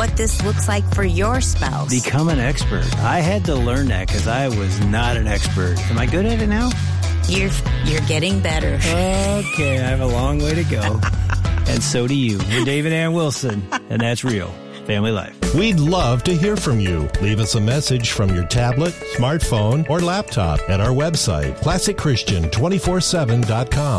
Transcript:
what this looks like for your spouse. Become an expert. I had to learn that because I was not an expert. Am I good at it now? You're getting better. Okay, I have a long way to go. And so do you. We're David Ann Wilson, and that's real family life. We'd love to hear from you. Leave us a message from your tablet, smartphone, or laptop at our website, ClassicChristian247.com.